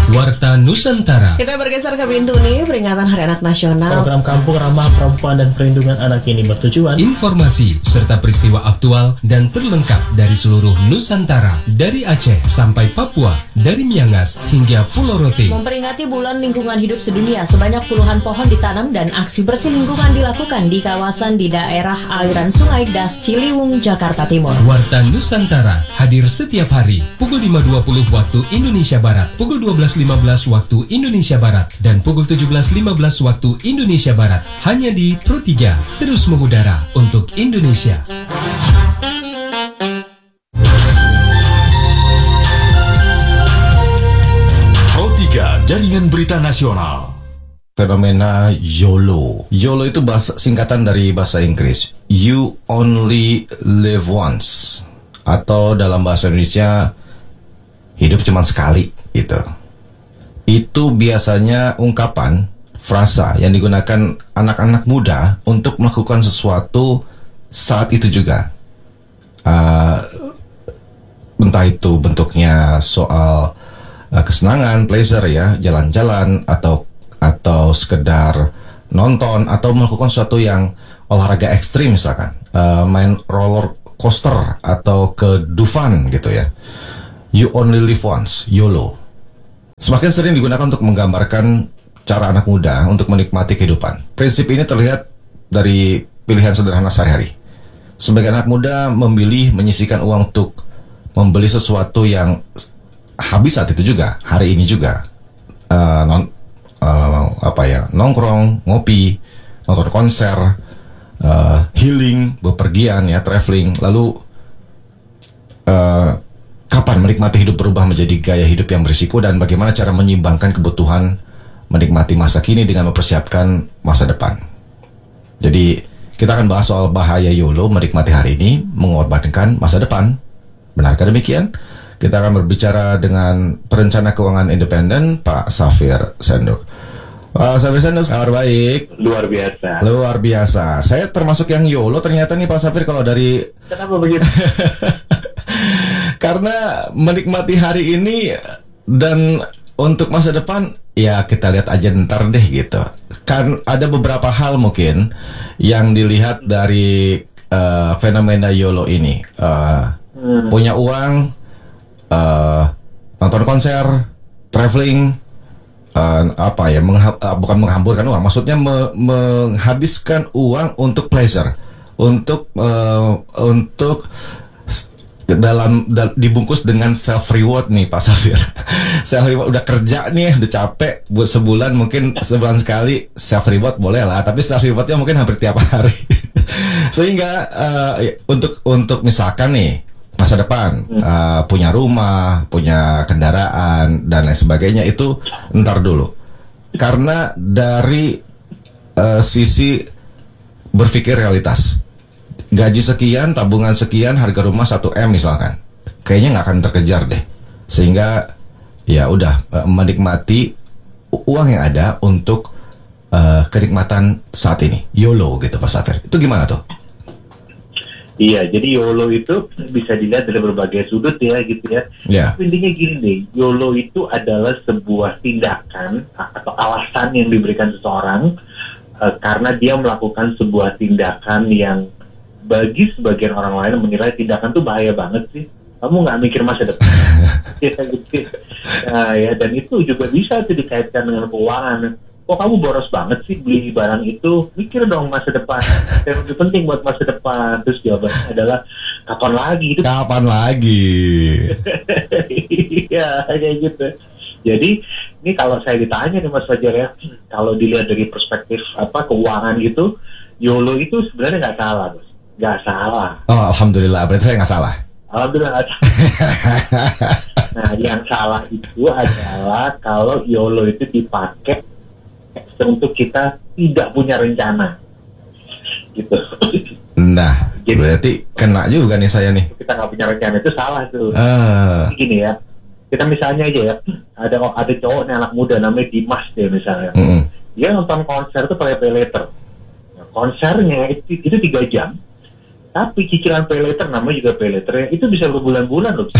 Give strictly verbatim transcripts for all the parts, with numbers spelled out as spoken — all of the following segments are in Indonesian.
Warta Nusantara. Kita bergeser ke pintu nih, peringatan Hari Anak Nasional. Program Kampung Ramah Perempuan dan Perlindungan Anak ini bertujuan Informasi serta peristiwa aktual dan terlengkap dari seluruh Nusantara, dari Aceh sampai Papua, dari Miangas hingga Pulau Rote. Memperingati Bulan Lingkungan Hidup Sedunia, sebanyak puluhan pohon ditanam dan aksi bersih lingkungan dilakukan di kawasan di daerah aliran Sungai Das Ciliwung, Jakarta Timur. Warta Nusantara hadir setiap hari pukul lima dua puluh waktu Indonesia Barat, pukul dua belas lima belas waktu Indonesia Barat, dan pukul tujuh belas lima belas waktu Indonesia Barat. Hanya di Pro tiga, terus mengudara untuk Indonesia. Pro tiga, Jaringan Berita Nasional. Fenomena YOLO. YOLO itu bahasa singkatan dari bahasa Inggris, You Only Live Once, atau dalam bahasa Indonesia, hidup cuma sekali gitu. Itu biasanya ungkapan, frasa yang digunakan anak-anak muda untuk melakukan sesuatu saat itu juga. Uh, entah itu bentuknya soal uh, kesenangan, pleasure ya, jalan-jalan, atau atau sekedar nonton, atau melakukan sesuatu yang olahraga ekstrim misalkan, uh, main roller coaster atau ke Dufan gitu ya. You only live once, YOLO. Semakin sering digunakan untuk menggambarkan cara anak muda untuk menikmati kehidupan. Prinsip ini terlihat dari pilihan sederhana sehari-hari. Sebagai anak muda memilih menyisihkan uang untuk membeli sesuatu yang habis saat itu juga, hari ini juga. Uh, non, uh, apa ya, nongkrong, ngopi, nonton konser, uh, healing, bepergian ya, traveling. Lalu uh, kapan menikmati hidup berubah menjadi gaya hidup yang berisiko, dan bagaimana cara menyimbangkan kebutuhan menikmati masa kini dengan mempersiapkan masa depan. Jadi kita akan bahas soal bahaya YOLO, menikmati hari ini, mengorbankan masa depan. Benarkah demikian? Kita akan berbicara dengan perencana keuangan independen, Pak Safir Senduk. Pak Safir Senduk, kabar baik? Luar biasa. Luar biasa. Saya termasuk yang YOLO ternyata nih Pak Safir, kalau dari... Kenapa begitu? Karena menikmati hari ini dan untuk masa depan, ya kita lihat aja ntar deh gitu. Kan ada beberapa hal mungkin yang dilihat dari uh, fenomena YOLO ini. Uh, hmm. Punya uang, uh, nonton konser, traveling, uh, apa ya, mengha- uh, bukan menghamburkan uang, maksudnya me- menghabiskan uang untuk pleasure, untuk uh, untuk dalam dal, dibungkus dengan self reward nih Pak Safir. Self reward, udah kerja nih, udah capek buat sebulan, mungkin sebulan sekali self reward boleh lah, tapi self rewardnya mungkin hampir tiap hari. Sehingga uh, untuk untuk misalkan nih masa depan, uh, punya rumah, punya kendaraan dan lain sebagainya, itu ntar dulu. Karena dari uh, sisi berpikir realitas, gaji sekian, tabungan sekian, harga rumah satu M misalkan, kayaknya nggak akan terkejar deh. Sehingga ya udah, menikmati uang yang ada untuk uh, kenikmatan saat ini, YOLO gitu Pak Safir. Itu gimana tuh? Iya, jadi YOLO itu bisa dilihat dari berbagai sudut ya gitu ya. Yeah. Intinya gini deh, YOLO itu adalah sebuah tindakan atau alasan yang diberikan seseorang uh, karena dia melakukan sebuah tindakan yang bagi sebagian orang lain menilai tindakan itu bahaya banget sih. Kamu nggak mikir masa depan. Ya, gitu. Nah, ya, dan itu juga bisa tuh dikaitkan dengan keuangan. Kok kamu boros banget sih beli barang itu? Mikir dong masa depan. Yang lebih penting buat masa depan. Terus jawabannya adalah, kapan lagi? Itu kapan lagi? Iya, kayak gitu. Jadi ini kalau saya ditanya nih Mas Fajar ya, kalau dilihat dari perspektif apa keuangan gitu, YOLO itu sebenarnya nggak salah, Bos. Nggak salah. Oh, alhamdulillah, berarti saya nggak salah. Alhamdulillah nggak salah. Nah, yang salah itu adalah kalau YOLO itu dipakai untuk kita tidak punya rencana, gitu. Nah, jadi, berarti kena juga nih saya nih. Kita nggak punya rencana itu salah tuh. Uh. Gini ya, kita misalnya aja ya, ada ada cowok nih, anak muda namanya Dimas deh misalnya. Mm-hmm. Dia nonton konser tuh pakai pay later. Nah, konsernya itu, itu tiga jam. Tapi cicilan pay later, namanya juga pay later, itu bisa berbulan-bulan loh.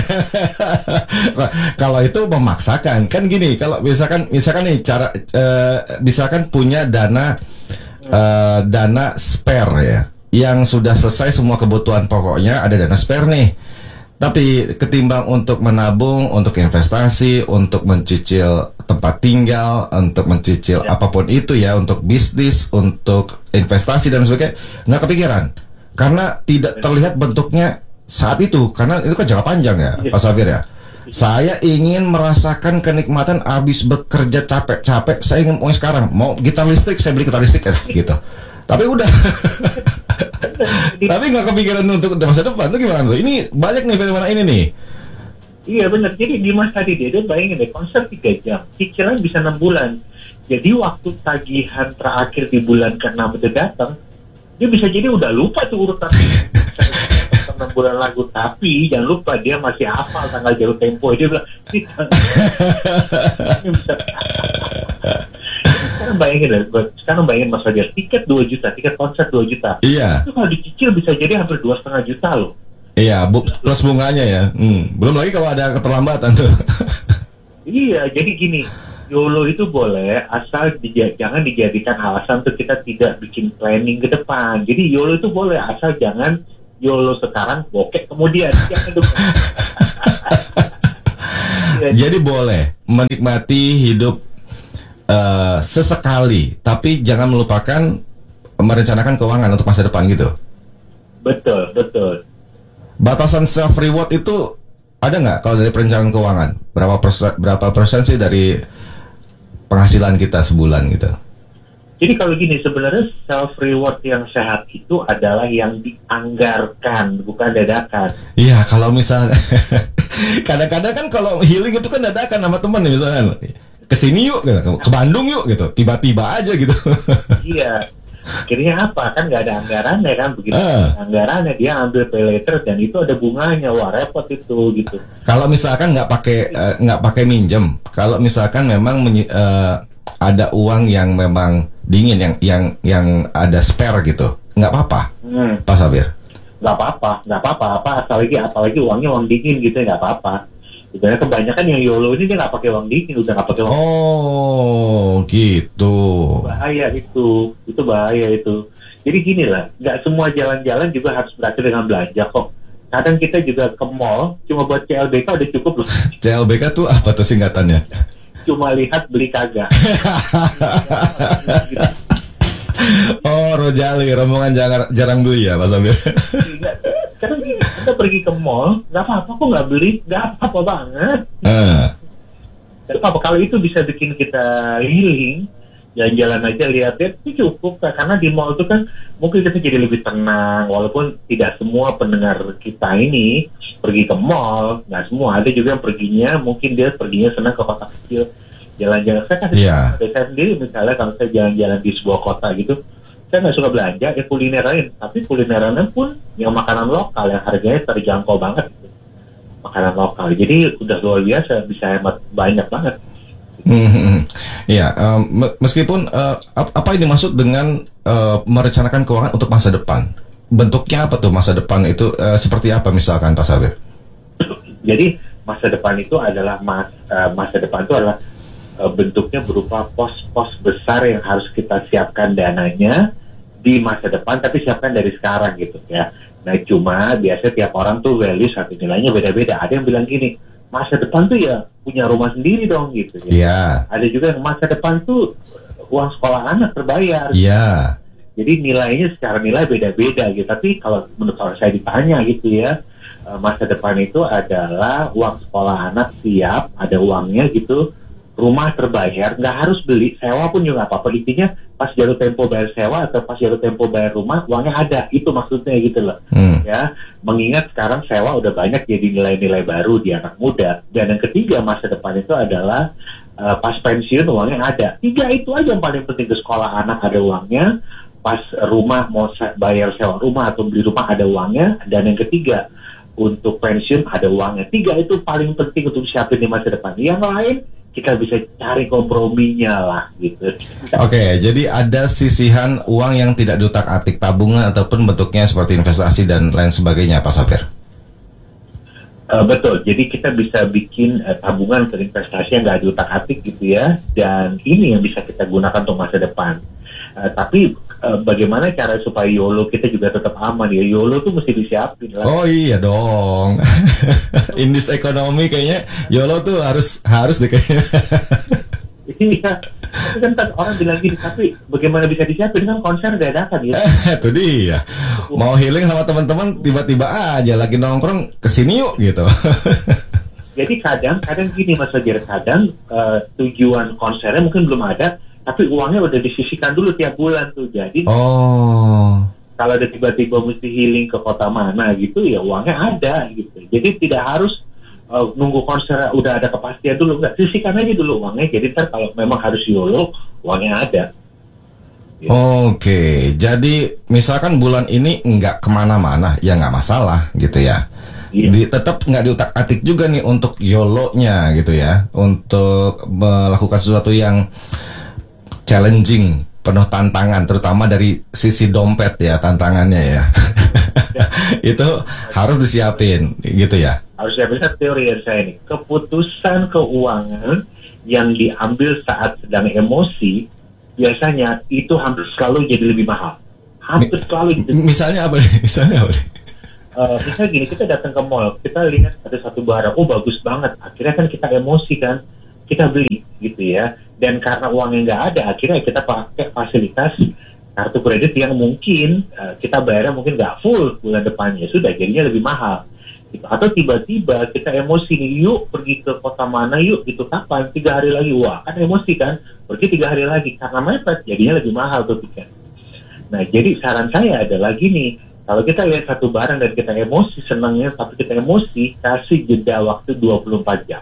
Kalau itu memaksakan, kan gini, kalau misalkan misalkan nih cara uh, misalkan punya dana uh, dana spare ya, yang sudah selesai semua kebutuhan pokoknya, ada dana spare nih. Tapi ketimbang untuk menabung, untuk investasi, untuk mencicil tempat tinggal, untuk mencicil ya. apapun itu ya, untuk bisnis, untuk investasi dan sebagainya, nggak kepikiran. Karena tidak terlihat bentuknya saat itu, karena itu kan jangka panjang ya, ya. Pak Safir ya. Saya ingin merasakan kenikmatan abis bekerja capek-capek, saya ingin mau sekarang, mau gitar listrik, saya beli gitar listrik ya, gitu. Tapi udah, tapi nggak kepikiran untuk masa depan, itu gimana tuh? Ini banyak nih fenomena ini nih. Iya benar, jadi di masa tadi dia bayangin deh, konser tiga jam, cicilan bisa enam bulan. Jadi waktu tagihan terakhir di bulan keenam itu datang, dia bisa jadi udah lupa tuh urutan enam bulan lagu, tapi jangan lupa dia masih hafal tanggal jatuh tempo. Dia bilang, sekarang bayangin deh, sekarang bayangin Mas Fajar, tiket dua juta, tiket konser dua juta. Iya. Itu kalau dicicil bisa jadi hampir dua setengah juta loh. Iya, bu, plus bunganya ya. Hmm. Belum lagi kalau ada keterlambatan tuh. Iya, jadi gini. YOLO itu boleh asal dija- jangan dijadikan alasan untuk kita tidak bikin planning ke depan. Jadi YOLO itu boleh asal jangan YOLO sekarang, bokeh kemudian. Jadi boleh menikmati hidup uh, sesekali, tapi jangan melupakan merencanakan keuangan untuk masa depan gitu. Betul, betul. Batasan self reward itu ada nggak kalau dari perencanaan keuangan? Berapa persen, berapa persen sih dari penghasilan kita sebulan gitu? Jadi kalau gini, sebenarnya self reward yang sehat itu adalah yang dianggarkan, bukan dadakan. Iya, kalau misalnya kadang-kadang kan kalau healing itu kan dadakan sama teman nih, misalnya kesini yuk, ke Bandung yuk gitu, tiba-tiba aja gitu. Iya, akhirnya apa, kan nggak ada anggarannya kan, begitu uh. anggarannya dia ambil pay later dan itu ada bunganya, wah repot itu gitu. Kalau misalkan nggak pakai uh, nggak pakai minjem, kalau misalkan memang menyi- uh, ada uang yang memang dingin, yang yang yang ada spare gitu, nggak apa-apa, hmm. Pak Safir? Nggak apa-apa, nggak apa-apa, apa apalagi apalagi uangnya uang dingin gitu, nggak apa-apa. Sebenarnya kebanyakan yang YOLO ini dia nggak pakai uang dingin, udah nggak pakai uang. Oh, gitu. Bahaya itu, itu bahaya itu. Jadi gini lah, nggak semua jalan-jalan juga harus berakhir dengan belanja kok. Kadang kita juga ke mall cuma buat C L B K udah cukup loh. C L B K tuh apa tuh singkatannya? Cuma lihat beli kagak. Oh, Rojali, rombongan jarang, jarang beli ya, Pak Safir? Karena gini, kita pergi ke mall, nggak apa-apa kok nggak beli, nggak apa-apa banget. Uh. Nggak apa-apa, kalau itu bisa bikin kita healing, jalan-jalan aja lihat-lihat itu cukup, karena di mall itu kan mungkin kita jadi lebih tenang, walaupun tidak semua pendengar kita ini pergi ke mall, nggak semua, ada juga yang perginya, mungkin dia perginya senang ke kota kecil, jalan-jalan. Saya kan yeah. saya sendiri misalnya kalau saya jalan-jalan di sebuah kota gitu, saya nggak suka belanja, ya kulineran, tapi kulinerannya pun yang makanan lokal yang harganya terjangkau banget, gitu. Makanan lokal, jadi udah luar biasa, bisa hemat banyak banget. Hmm, ya, um, meskipun uh, apa yang dimaksud dengan uh, merencanakan keuangan untuk masa depan? Bentuknya apa tuh masa depan itu? Uh, seperti apa misalkan, Pak Safir? Jadi masa depan itu adalah mas, uh, masa depan itu adalah uh, bentuknya berupa pos-pos besar yang harus kita siapkan dananya di masa depan, tapi siapkan dari sekarang gitu ya. Nah cuma biasanya tiap orang tuh value satu nilainya beda-beda. Ada yang bilang gini, masa depan tuh ya punya rumah sendiri dong gitu ya. Yeah. Ada juga yang masa depan tuh uang sekolah anak terbayar. Iya. Yeah. Jadi nilainya secara nilai beda-beda gitu. Tapi kalau menurut saya ditanya gitu ya, masa depan itu adalah uang sekolah anak siap, ada uangnya gitu, rumah terbayar, nggak harus beli, sewa pun juga nggak apa-apa. Intinya pas jatuh tempo bayar sewa atau pas jatuh tempo bayar rumah, uangnya ada, itu maksudnya gitu loh. Hmm. Ya, mengingat sekarang sewa udah banyak jadi nilai-nilai baru di anak muda. Dan yang ketiga masa depan itu adalah uh, pas pensiun uangnya ada. Tiga itu aja yang paling penting, ke sekolah anak ada uangnya, pas rumah mau bayar sewa rumah atau beli rumah ada uangnya, dan yang ketiga untuk pensiun ada uangnya. Tiga itu paling penting untuk siapin di masa depan. Yang lain kita bisa cari komprominya lah gitu. Oke, jadi ada sisihan uang yang tidak diutak-atik, tabungan ataupun bentuknya seperti investasi dan lain sebagainya, Pak Safir. Uh, betul, jadi kita bisa bikin uh, tabungan ke investasi yang nggak diutak-atik gitu ya, dan ini yang bisa kita gunakan untuk masa depan. Uh, tapi uh, bagaimana cara supaya YOLO kita juga tetap aman ya? YOLO tuh mesti disiapin lah. Oh iya dong. In this economy kayaknya YOLO tuh harus harus deh kayaknya. Iya, tapi kan, kan orang bilang gini, tapi bagaimana bisa disiapin kan konser dadakan gitu. Itu dia. Mau healing sama teman-teman tiba-tiba aja lagi nongkrong kesini yuk gitu. Jadi kadang-kadang gini Mas Fajar, kadang uh, tujuan konsernya mungkin belum ada, tapi uangnya udah disisihkan dulu tiap bulan tuh. Jadi oh, kalau ada tiba-tiba mesti healing ke kota mana gitu, ya uangnya ada gitu. Jadi tidak harus uh, nunggu konser udah ada kepastian dulu, enggak, sisihkan aja dulu uangnya. Jadi ntar kalau memang harus YOLO, uangnya ada. Gitu. Oke, jadi misalkan bulan ini nggak kemana-mana, ya nggak masalah gitu ya. Iya. Di, tetap nggak diutak-atik juga nih untuk YOLO-nya gitu ya, untuk melakukan sesuatu yang challenging, penuh tantangan, terutama dari sisi dompet ya tantangannya ya. Itu harus disiapin gitu ya. Harus siapin. Teori dari saya nih, keputusan keuangan yang diambil saat sedang emosi biasanya itu hampir selalu jadi lebih mahal. Hampir selalu. Jadi, misalnya apa? Misalnya apa? Uh, misalnya gini, kita datang ke mall, kita lihat ada satu barang, oh bagus banget, akhirnya kan kita emosi kan, kita beli gitu ya. Dan karena uangnya nggak ada, akhirnya kita pakai fasilitas kartu kredit yang mungkin uh, kita bayarnya mungkin nggak full bulan depannya, sudah jadinya lebih mahal. Gitu. Atau tiba-tiba kita emosi nih, yuk pergi ke kota mana yuk, gitu kapan? Tiga hari lagi, wah kan emosi kan, pergi tiga hari lagi karena mepet, jadinya lebih mahal tuh tiket. Nah jadi saran saya adalah gini, kalau kita lihat satu barang dan kita emosi, senangnya tapi kita emosi, kasih jeda waktu dua puluh empat jam.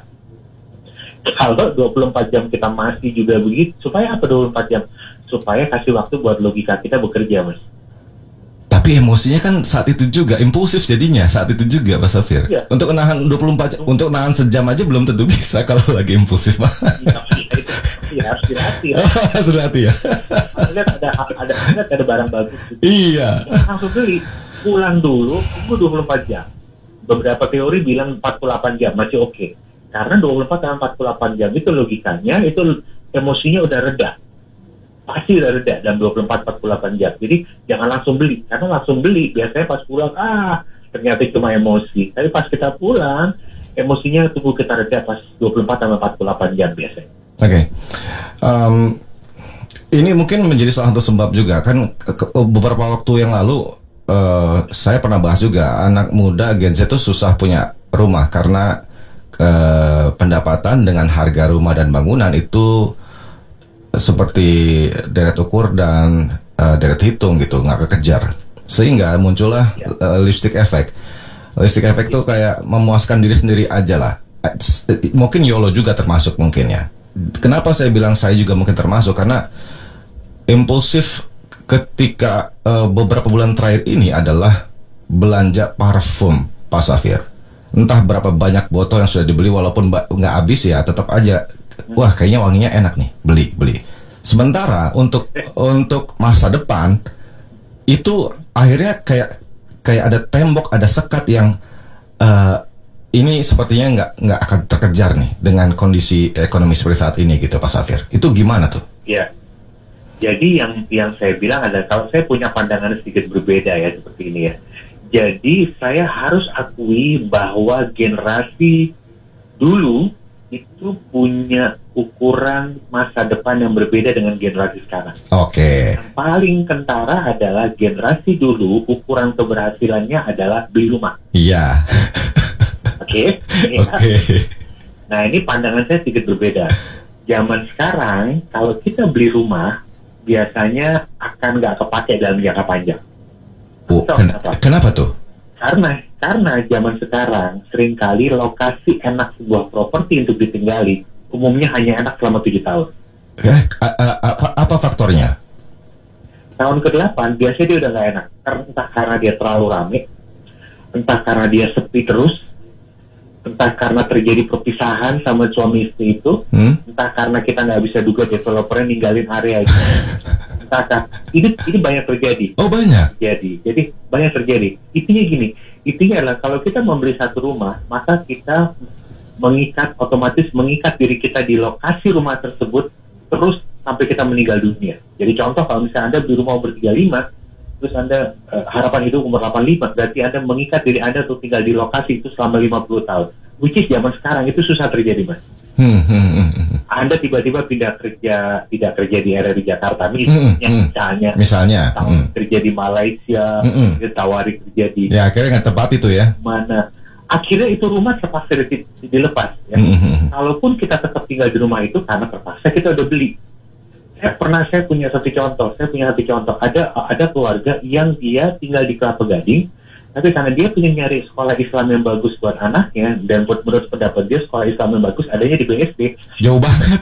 Kalau dua puluh empat jam kita masih juga begitu, supaya apa dua puluh empat jam? Supaya kasih waktu buat logika kita bekerja, Mas. Tapi emosinya kan saat itu juga, impulsif jadinya saat itu juga, Pak Safir. Ya. Untuk menahan dua puluh empat jam, untuk nahan sejam aja belum tentu bisa kalau lagi impulsif, Pak. Iya, harus dilatih. Oh, harus dilatih ya. Lihat ada ada lihat ada barang bagus. Gitu. Iya. Langsung beli, pulang dulu, tunggu dua puluh empat jam. Beberapa teori bilang empat puluh delapan jam masih oke. Okay. Karena dua puluh empat sampai empat puluh delapan jam itu logikanya, itu emosinya udah reda. Pasti udah reda dalam dua puluh empat sampai empat puluh delapan jam. Jadi jangan langsung beli. Karena langsung beli, biasanya pas pulang, ah ternyata cuma emosi. Tapi pas kita pulang, emosinya tubuh kita reda pas dua puluh empat sampai empat puluh delapan jam biasanya. Oke. Okay. Um, ini mungkin menjadi salah satu sebab juga. Kan ke- beberapa waktu yang lalu, uh, saya pernah bahas juga, anak muda Gen Z itu susah punya rumah karena Uh, pendapatan dengan harga rumah dan bangunan itu seperti deret ukur dan uh, deret hitung gitu, nggak kekejar, sehingga muncullah uh, lipstick effect. Lipstick effect tuh kayak memuaskan diri sendiri aja lah. Mungkin YOLO juga termasuk mungkin ya. Kenapa saya bilang saya juga mungkin termasuk? Karena impulsif ketika uh, beberapa bulan terakhir ini adalah belanja parfum, Pak Safir. Entah berapa banyak botol yang sudah dibeli, walaupun nggak habis ya, tetap aja wah kayaknya wanginya enak nih, beli beli. Sementara untuk untuk masa depan itu akhirnya kayak kayak ada tembok, ada sekat yang uh, ini sepertinya nggak nggak akan terkejar nih dengan kondisi ekonomi seperti saat ini gitu, Pak Safir. Itu gimana tuh? Ya, jadi yang yang saya bilang adalah, kalau saya punya pandangan sedikit berbeda ya seperti ini ya. Jadi saya harus akui bahwa generasi dulu itu punya ukuran masa depan yang berbeda dengan generasi sekarang. Oke. Okay. Yang paling kentara adalah generasi dulu ukuran keberhasilannya adalah beli rumah. Iya. Oke. Oke. Nah ini pandangan saya sedikit berbeda. Zaman sekarang kalau kita beli rumah biasanya akan nggak kepake dalam jangka panjang. Oh, ken- kenapa? kenapa tuh? Karena karena zaman sekarang seringkali lokasi enak sebuah properti untuk ditinggali umumnya hanya enak selama tujuh tahun. Eh, a- a- apa, apa faktornya? Tahun kedelapan biasanya dia udah nggak enak. Entah karena dia terlalu rame, entah karena dia sepi terus, entah karena terjadi perpisahan sama suami istri itu, hmm? entah karena kita nggak bisa duga developernya ninggalin area itu, entah ini ini banyak terjadi. Oh banyak. Jadi, jadi banyak terjadi. Intinya gini, intinya adalah kalau kita membeli satu rumah, maka kita mengikat otomatis mengikat diri kita di lokasi rumah tersebut terus sampai kita meninggal dunia. Jadi contoh kalau misalnya Anda beli rumah umur tiga puluh lima, terus Anda uh, harapan hidup umur delapan puluh lima, berarti Anda mengikat diri Anda untuk tinggal di lokasi itu selama lima puluh tahun. Which is zaman sekarang itu susah terjadi, Mas. Hmm, hmm, hmm. Anda tiba-tiba pindah kerja, tidak kerja di area di Jakarta, misalnya, Hmm, hmm. misalnya, Misalnya, tahun hmm. kerja di Malaysia, Hmm. ditawari kerja di Ya akhirnya nggak tepat itu ya. mana. Akhirnya itu rumah terpaksa di- dilepas. Ya. Hmm, hmm. Kalaupun kita tetap tinggal di rumah itu karena terpaksa kita udah beli. Saya pernah saya punya satu contoh, saya punya satu contoh. Ada ada keluarga yang dia tinggal di Kelapa Gading, tapi karena dia pengen nyari sekolah Islam yang bagus buat anaknya dan buat menurut pendapat dia sekolah Islam yang bagus adanya di B S D. Jauh banget.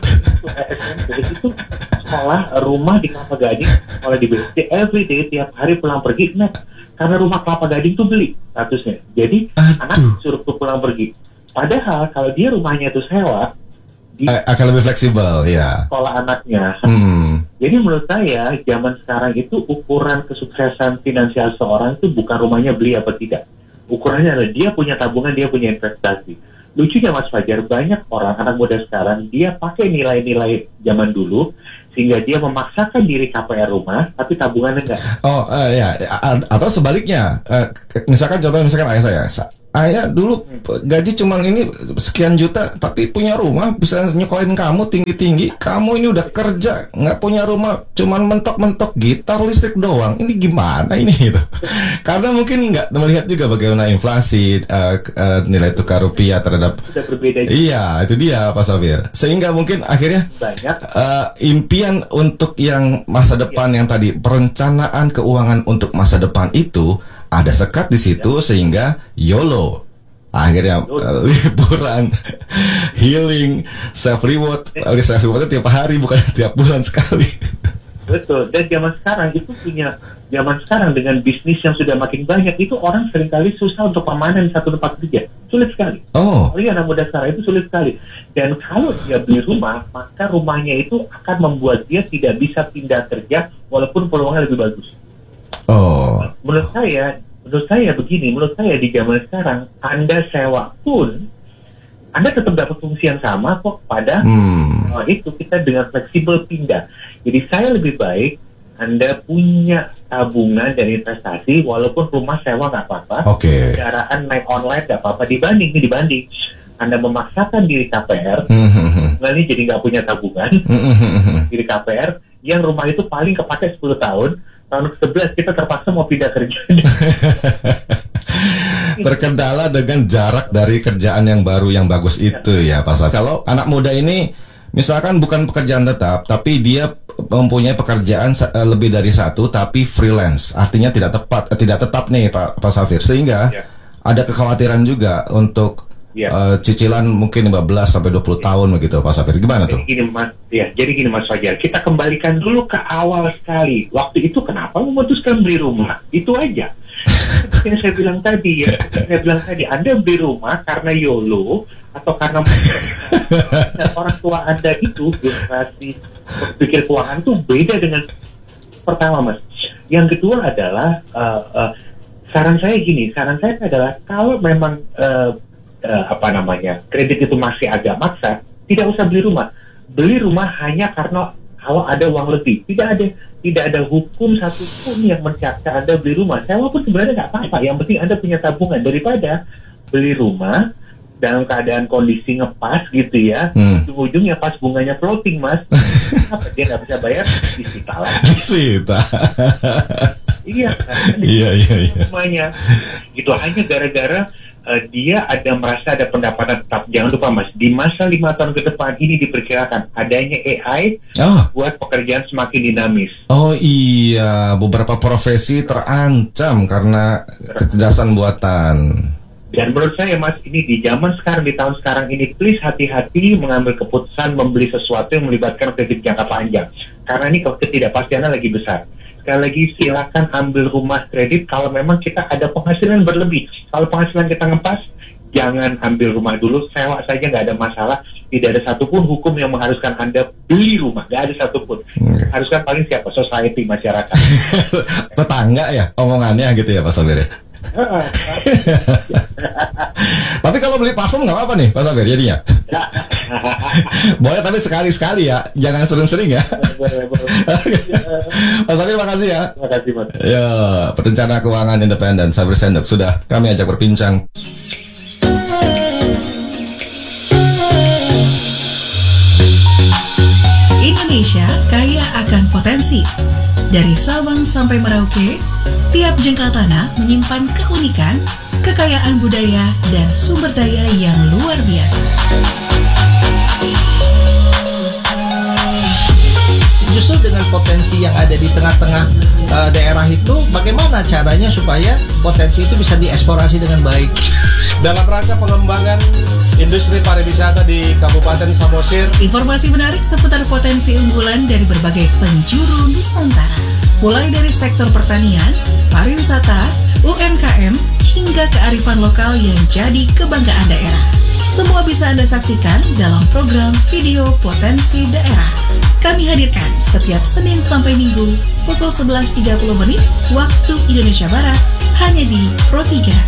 Itu sekolah rumah di Kelapa Gading, sekolah di B S D every day tiap hari pulang pergi. Nah, karena rumah Kelapa Gading tuh beli statusnya. Jadi Aduh. anak suruh tuh pulang pergi. Padahal kalau dia rumahnya itu sewa di A- akan lebih fleksibel ya. sekolah anaknya. Hmm. Jadi menurut saya zaman sekarang itu ukuran kesuksesan finansial seorang itu bukan rumahnya beli apa tidak. Ukurannya adalah dia punya tabungan, dia punya investasi. Lucunya Mas Fajar, banyak orang anak muda sekarang dia pakai nilai-nilai zaman dulu sehingga dia memaksakan diri K P R rumah tapi tabungannya enggak. Oh eh, ya A- atau sebaliknya, Eh, ke- misalkan contohnya misalkan ayah saya, Sa- ayah dulu gaji cuman ini sekian juta tapi punya rumah bisa nyekolin kamu tinggi-tinggi, kamu ini udah kerja nggak punya rumah cuman mentok-mentok gitar listrik doang, ini gimana ini gitu. Karena mungkin nggak melihat juga bagaimana inflasi, eh, eh, nilai tukar rupiah terhadap Sudah berbeda juga. iya itu dia Pak Safir, sehingga mungkin akhirnya Banyak Uh, impian untuk yang masa depan yang tadi, perencanaan keuangan untuk masa depan itu ada sekat di situ sehingga YOLO akhirnya uh, liburan, healing, self reward, uh, self rewardnya tiap hari bukan tiap bulan sekali. betul. Dan zaman sekarang itu punya zaman sekarang dengan bisnis yang sudah makin banyak itu orang seringkali susah untuk permanen satu tempat kerja. Sulit sekali. Oh, Oh iya, anak muda sekarang itu sulit sekali. Dan kalau dia beli rumah, maka rumahnya itu akan membuat dia tidak bisa pindah kerja walaupun peluangnya lebih bagus. oh, Menurut saya, menurut saya begini, menurut saya di zaman sekarang, Anda sewa pun, Anda tetap dapat fungsi yang sama kok pada hmm, uh, itu kita dengan fleksibel pindah. Jadi saya lebih baik Anda punya tabungan dan investasi walaupun rumah sewa nggak apa-apa. oke. Kendaraan naik online nggak apa-apa, dibanding nih dibanding Anda memaksakan diri K P R, Hmm, hmm, hmm. nah ini jadi nggak punya tabungan, Hmm, hmm, hmm, hmm. diri K P R yang rumah itu paling kepake sepuluh tahun, tahun ke sebelas kita terpaksa mau pindah kerja. Terkendala dengan jarak dari kerjaan yang baru yang bagus itu ya Pak Safir. Kalau anak muda ini misalkan bukan pekerjaan tetap tapi dia mempunyai pekerjaan sa- eh, lebih dari satu tapi freelance, artinya tidak tepat eh, tidak tetap nih Pak Pak Safir, sehingga Ya. ada kekhawatiran juga untuk Ya. eh, cicilan mungkin lima belas sampai dua puluh tahun begitu Pak Safir. Gimana tuh? Jadi gini Mas, ya, jadi gini Mas Fajar, kita kembalikan dulu ke awal sekali. Waktu itu kenapa memutuskan beli rumah? Itu aja. Seperti yang saya bilang tadi ya, seperti yang saya bilang tadi, Anda beli rumah karena YOLO atau karena dan orang tua Anda itu generasi berpikir keuangan itu beda dengan pertama Mas. Yang kedua adalah uh, uh, saran saya gini, saran saya adalah kalau memang uh, uh, apa namanya kredit itu masih agak maksa, tidak usah beli rumah. Beli rumah hanya karena kalau ada uang lebih. Tidak ada tidak ada hukum satu pun yang mencaksa Anda beli rumah. Sewa pun sebenarnya nggak apa-apa. Yang penting Anda punya tabungan daripada beli rumah dalam keadaan kondisi ngepas gitu ya. Hmm. Ujung-ujungnya pas bunganya floating Mas. Apa dia nggak bisa bayar? Disita lagi. Sita. Iya, kan? Iya iya iya. Semuanya gitu hanya gara-gara uh, dia ada merasa ada pendapatan tetap. Jangan lupa Mas, di masa lima tahun ke depan ini diperkirakan adanya A I Oh. buat pekerjaan semakin dinamis. Oh iya, beberapa profesi terancam karena kecerdasan buatan. Dan menurut saya Mas, ini di zaman sekarang, di tahun sekarang ini, please hati-hati mengambil keputusan membeli sesuatu yang melibatkan kredit jangka panjang. Karena ini ketidakpastiannya lagi besar. Sekali lagi silakan ambil rumah kredit kalau memang kita ada penghasilan berlebih. Kalau penghasilan kita ngepas, jangan ambil rumah dulu, sewa saja nggak ada masalah. Tidak ada satupun hukum yang mengharuskan Anda beli rumah, nggak ada satupun. Oke. Haruskan paling siapa? Society, masyarakat. Tetangga ya omongannya gitu ya Pak Sabir ya. Tapi kalau beli parfum nggak apa-apa nih Pak Sabir jadinya. Boleh tapi sekali-sekali ya, jangan sering-sering ya. Pak Sabir makasih ya. Terima kasih Mas. Ya, perencana keuangan independen Sabir Senduk sudah kami ajak berbincang. Indonesia kaya akan potensi. Dari Sabang sampai Merauke, tiap jengkal tanah menyimpan keunikan, kekayaan budaya, dan sumber daya yang luar biasa. Justru dengan potensi yang ada di tengah-tengah uh, daerah itu, bagaimana caranya supaya potensi itu bisa dieksplorasi dengan baik? Dalam rangka pengembangan industri pariwisata di Kabupaten Samosir. Informasi menarik seputar potensi unggulan dari berbagai penjuru Nusantara. Mulai dari sektor pertanian, pariwisata, U M K M, hingga kearifan lokal yang jadi kebanggaan daerah. Semua bisa Anda saksikan dalam program Video Potensi Daerah. Kami hadirkan setiap Senin sampai Minggu pukul sebelas tiga puluh menit waktu Indonesia Barat hanya di Pro tiga.